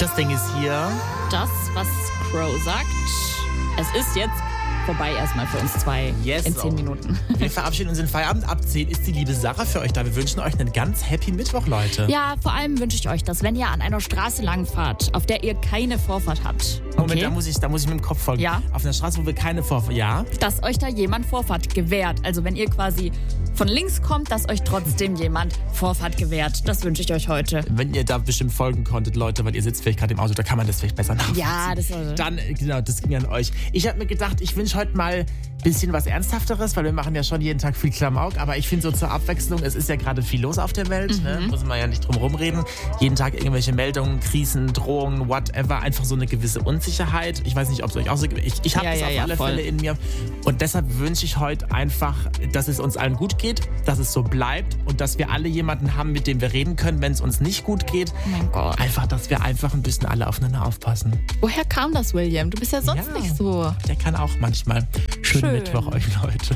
Das Ding ist hier. Das, was Crow sagt. Es ist jetzt vorbei erstmal für uns zwei in 10 Minuten. Wir verabschieden uns in Feierabend. Ab 10 ist die liebe Sarah für euch da. Wir wünschen euch einen ganz happy Mittwoch, Leute. Ja, vor allem wünsche ich euch, dass wenn ihr an einer Straße langfahrt, auf der ihr keine Vorfahrt habt. Okay? Moment, da muss ich mit dem Kopf folgen. Ja. Auf einer Straße, wo wir keine Vorfahrt... Ja? Dass euch da jemand Vorfahrt gewährt. Also wenn ihr quasi von links kommt, dass euch trotzdem jemand Vorfahrt gewährt. Das wünsche ich euch heute. Wenn ihr da bestimmt folgen konntet, Leute, weil ihr sitzt vielleicht gerade im Auto, da kann man das vielleicht besser nachvollziehen. Ja, das war... Dann, genau, das ging an euch. Ich habe mir gedacht, ich wünsche heute mal ein bisschen was Ernsthafteres, weil wir machen ja schon jeden Tag viel Klamauk, aber ich finde so zur Abwechslung, es ist ja gerade viel los auf der Welt, ne? Muss man ja nicht drum rumreden. Jeden Tag irgendwelche Meldungen, Krisen, Drohungen, whatever, einfach so eine gewisse Unsicherheit. Ich weiß nicht, ob es euch auch so geht. Ich habe das auf alle voll. Fälle in mir und deshalb wünsche ich heute einfach, dass es uns allen gut geht, dass es so bleibt und dass wir alle jemanden haben, mit dem wir reden können, wenn es uns nicht gut geht. Oh mein Gott. Einfach, dass wir einfach ein bisschen alle aufeinander aufpassen. Woher kam das, William? Du bist ja sonst nicht so. Der kann auch manchmal. Schönen Mittwoch euch, Leute.